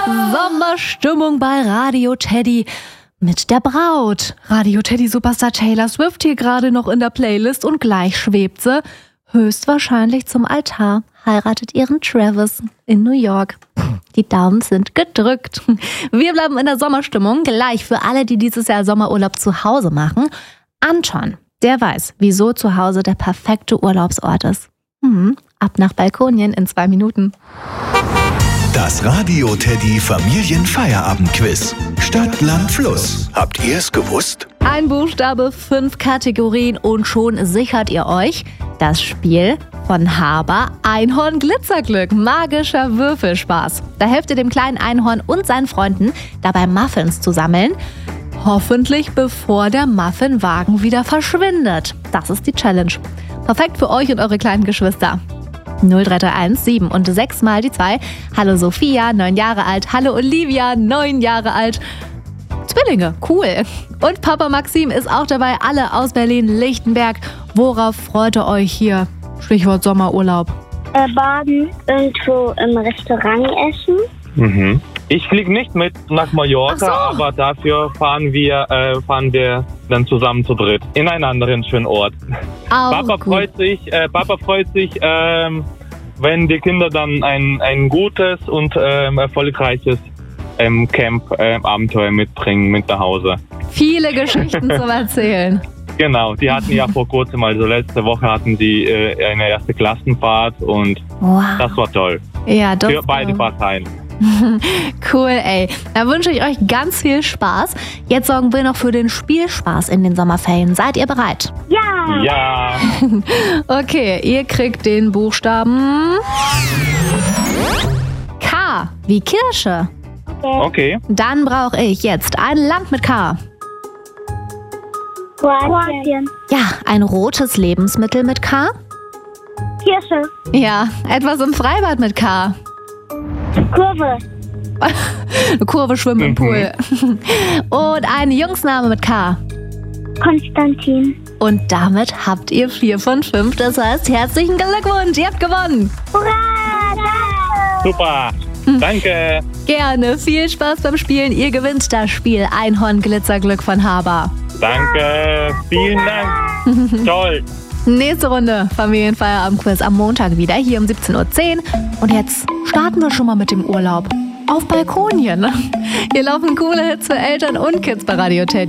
Sommerstimmung bei Radio Teddy mit der Braut. Radio Teddy Superstar Taylor Swift hier gerade noch in der Playlist und gleich schwebt sie höchstwahrscheinlich zum Altar, heiratet ihren Travis in New York. Die Daumen sind gedrückt. Wir bleiben in der Sommerstimmung, gleich für alle, die dieses Jahr Sommerurlaub zu Hause machen. Anton, der weiß, wieso zu Hause der perfekte Urlaubsort ist. Ab nach Balkonien in 2 Minuten. Das Radio Teddy Familienfeierabendquiz. Stadt, Land, Fluss. Habt ihr es gewusst? Ein Buchstabe, 5 Kategorien und schon sichert ihr euch das Spiel von Haber Einhorn Glitzerglück. Magischer Würfelspaß. Da helft ihr dem kleinen Einhorn und seinen Freunden dabei, Muffins zu sammeln. Hoffentlich bevor der Muffinwagen wieder verschwindet. Das ist die Challenge. Perfekt für euch und eure kleinen Geschwister. 0331 7 und 6 mal die 2. Hallo Sophia, 9 Jahre alt. Hallo Olivia, 9 Jahre alt. Zwillinge, cool. Und Papa Maxim ist auch dabei, alle aus Berlin-Lichtenberg. Worauf freut ihr euch hier? Stichwort Sommerurlaub. Baden, irgendwo im Restaurant essen. Ich fliege nicht mit nach Mallorca, aber dafür fahren wir dann zusammen zu dritt in einen anderen schönen Ort. Papa freut sich, wenn die Kinder dann ein gutes und erfolgreiches Camp-Abenteuer mitbringen mit nach Hause. Viele Geschichten zum Erzählen. Genau, die hatten ja vor kurzem, also letzte Woche hatten die eine erste Klassenfahrt und das war toll. Ja, doch. Für beide Parteien. Cool, ey. Da wünsche ich euch ganz viel Spaß. Jetzt sorgen wir noch für den Spielspaß in den Sommerferien. Seid ihr bereit? Ja. Ja. Okay, ihr kriegt den Buchstaben K wie Kirsche. Okay. Dann brauche ich jetzt ein Land mit K. Kroatien. Ja, ein rotes Lebensmittel mit K. Kirsche. Ja, etwas im Freibad mit K. Kurve. Eine Kurve schwimmen im Pool. Und ein Jungsname mit K. Konstantin. Und damit habt ihr 4 von 5. Das heißt, herzlichen Glückwunsch, ihr habt gewonnen. Hurra! Super. Danke. Gerne, viel Spaß beim Spielen. Ihr gewinnt das Spiel Einhorn Glitzerglück von Haber. Danke. Vielen Dank. Toll. Nächste Runde Familienfeierabendquiz am Montag wieder hier um 17:10 Uhr. Und jetzt starten wir schon mal mit dem Urlaub auf Balkonien. Hier laufen coole Hits für Eltern und Kids bei Radio Teddy.